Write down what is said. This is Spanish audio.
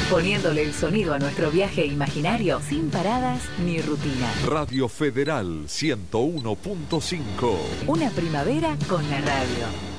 poniéndole el sonido a nuestro viaje imaginario sin paradas ni rutina. Radio Federal 101.5. Una primavera con la radio.